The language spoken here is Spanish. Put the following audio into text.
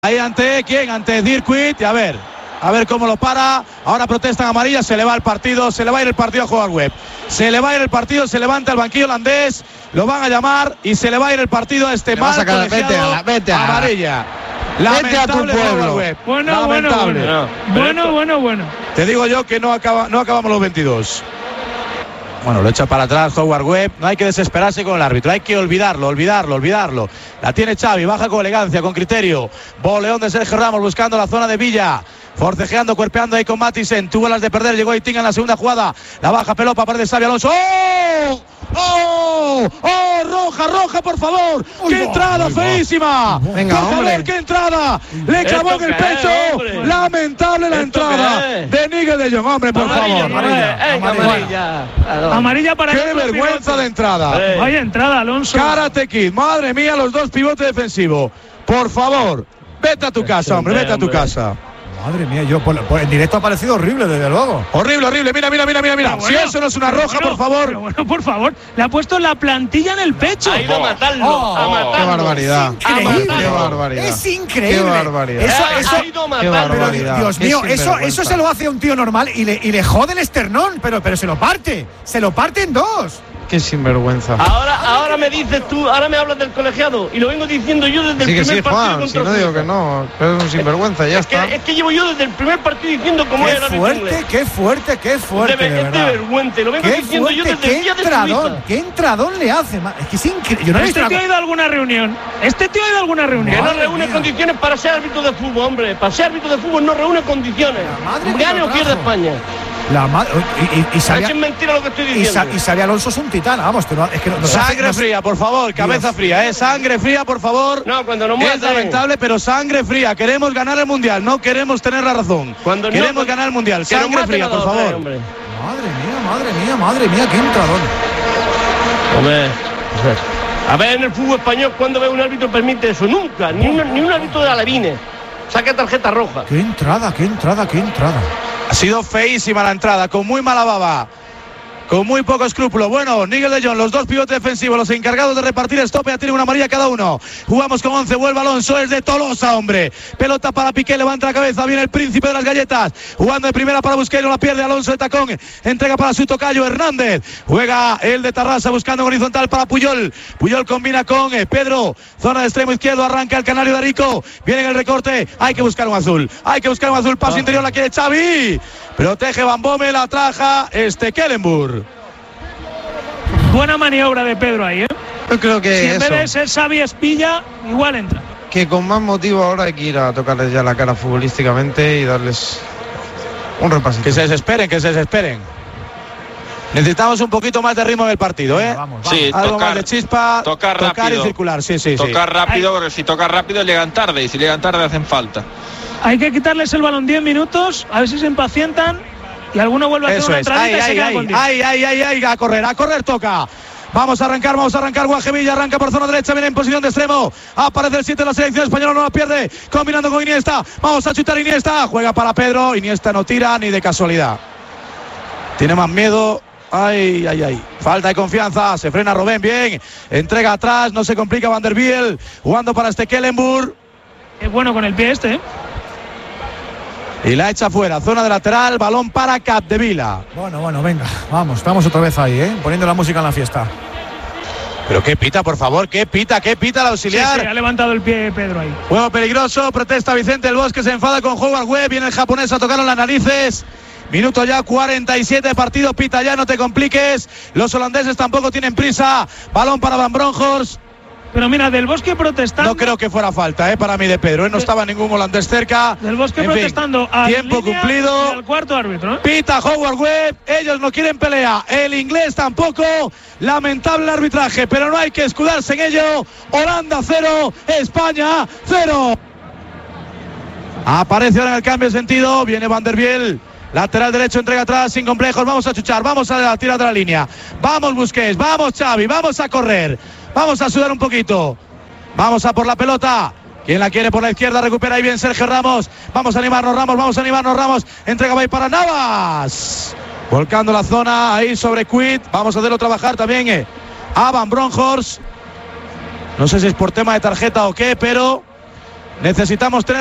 Ahí ante quién, ante Dirkwiet, y a ver cómo lo para. Ahora protestan amarillas, se le va el partido, se le va a ir el partido a Howard Webb. Se le va a ir el partido, se levanta el banquillo holandés, lo van a llamar y se le va a ir el partido a este mal colegiado. Vete a amarilla. Vete a tu pueblo. Bueno. Te digo yo que no acabamos los 22. Bueno, lo echa para atrás Howard Webb. No hay que desesperarse con el árbitro, hay que olvidarlo. La tiene Xavi, baja con elegancia, con criterio. Boleón de Sergio Ramos buscando la zona de Villa. Forcejeando, cuerpeando ahí con Matisen. Tuvo las de perder, llegó Eitinga en la segunda jugada. La baja pelota, parte de Xavi Alonso. ¡Oh! Roja, por favor. ¡Qué entrada feísima! Venga, por favor, qué entrada. Le clavó en el pecho. Lamentable la entrada de Nigel de Jong. Hombre, por favor. Amarilla para qué vergüenza de entrada. Vaya entrada, Alonso. Karate Kid. Madre mía, los dos pivotes defensivos. Por favor, vete a tu casa, hombre, vete a tu casa. Madre mía, en directo ha parecido horrible, desde luego. Horrible. Mira. Bueno, si eso no es una roja, por favor. Bueno, por favor. Le ha puesto la plantilla en el pecho. Ha ido a matarlo. Qué barbaridad. Increíble. Qué barbaridad. Es increíble. Qué barbaridad. Ha ido a matarlo. Pero, Dios mío, eso se lo hace a un tío normal y le jode el esternón, pero se lo parte. Se lo parte en dos. Qué sinvergüenza. Ahora me dices tú, ahora me hablas del colegiado y lo vengo diciendo yo desde el primer partido Juan, contra si no digo que no, pero es un sinvergüenza, ya está. Es que llevo yo desde el primer partido diciendo cómo era el fuerte, qué fuerte. Es de vergüenza, lo vengo diciendo yo desde el día de Suiza. Qué entradón le hace, es que es increíble. Este tío ha ido a alguna reunión. Que no reúne condiciones para ser árbitro de fútbol, hombre. Para ser árbitro de fútbol no reúne condiciones. Gane o pierde España. Es mentira lo que estoy diciendo. Y Xavi Alonso es un titán, vamos. Sangre fría, por favor, cabeza fría, sangre fría, por favor. No, cuando no muere. Es lamentable, pero sangre fría. Queremos ganar el mundial, no queremos tener la razón. Queremos ganar el mundial. Sangre fría, por favor. Madre mía, qué entradón. Hombre. A ver, en el fútbol español, ¿cuándo ve un árbitro permite eso? Nunca, ni un árbitro de alevines. Saca tarjeta roja. Qué entrada. Ha sido feísima la entrada, con muy mala baba, con muy poco escrúpulo. Bueno, Nigel de Jong, los dos pivotes defensivos, los encargados de repartir estope, ya tienen una amarilla cada uno. Jugamos con 11, vuelve Alonso, es de Tolosa, hombre. Pelota para Piqué, levanta la cabeza, viene el príncipe de las galletas. Jugando de primera para Busquets, no la pierde Alonso de tacón. Entrega para su tocayo Hernández. Juega el de Tarrasa buscando horizontal para Puyol. Puyol combina con Pedro. Zona de extremo izquierdo, arranca el canario de Arico. Viene en el recorte, hay que buscar un azul. Paso interior, la quiere Xavi. Protege Van Bommel, la traja Stekelenburg. Buena maniobra de Pedro ahí, Yo creo que si en vez de ser Xavi Espilla, igual entra. Que con más motivo ahora hay que ir a tocarles ya la cara futbolísticamente y darles un repasito. Que se desesperen. Necesitamos un poquito más de ritmo en el partido, Vamos. Sí, algo más de chispa, tocar rápido y circular, sí. Tocar rápido, porque si tocan rápido llegan tarde, y si llegan tarde hacen falta. Hay que quitarles el balón 10 minutos, a ver si se impacientan y alguno vuelve a hacer una entradita y se queda con 10. A correr toca. Vamos a arrancar Guajevilla, arranca por zona derecha, viene en posición de extremo, aparece el 7 de la selección española, no la pierde, combinando con Iniesta, vamos a chutar Iniesta, juega para Pedro, Iniesta no tira ni de casualidad, tiene más miedo. Falta de confianza, se frena Robben, bien, entrega atrás, no se complica Van der Biel, jugando para Stekelenburg. Es bueno con el pie Y la echa fuera, zona de lateral, balón para Capdevila. Bueno, venga, vamos otra vez ahí, poniendo la música en la fiesta. Pero qué pita, por favor, qué pita el auxiliar. Sí, ha levantado el pie Pedro ahí. Juego peligroso, protesta Vicente del Bosque, se enfada con Howard Webb, viene el japonés a tocarlo en las narices. Minuto ya 47 de partido, pita ya, no te compliques. Los holandeses tampoco tienen prisa. Balón para Van Bronckhorst. Pero mira, Del Bosque protestando. No creo que fuera falta, para mí de Pedro. No estaba ningún holandés cerca. Del Bosque protestando. Tiempo cumplido. Al cuarto árbitro. Pita Howard Webb. Ellos no quieren pelea. El inglés tampoco. Lamentable arbitraje, pero no hay que escudarse en ello. Holanda 0, España 0. Aparece ahora en el cambio de sentido. Viene Van der Biel. Lateral derecho, entrega atrás, sin complejos. Vamos a chuchar, vamos a tirar de la línea. Vamos Busquets, vamos Xavi, vamos a correr. Vamos a sudar un poquito. Vamos a por la pelota. Quien la quiere por la izquierda, recupera ahí bien Sergio Ramos. Vamos a animarnos Ramos. Entrega ahí para Navas. Volcando la zona ahí sobre Quid. Vamos a hacerlo trabajar también a Van Bronckhorst. No sé si es por tema de tarjeta o qué, pero Necesitamos tener